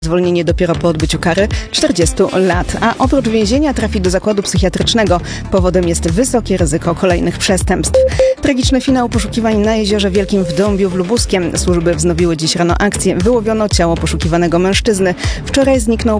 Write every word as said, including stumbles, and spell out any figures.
Zwolnienie dopiero po odbyciu kary czterdziestu lat, a oprócz więzienia trafi do zakładu psychiatrycznego. Powodem jest wysokie ryzyko kolejnych przestępstw. Tragiczny finał poszukiwań na Jeziorze Wielkim w Dąbiu w Lubuskiem. Służby wznowiły dziś rano akcję. Wyłowiono ciało poszukiwanego mężczyzny. Wczoraj zniknął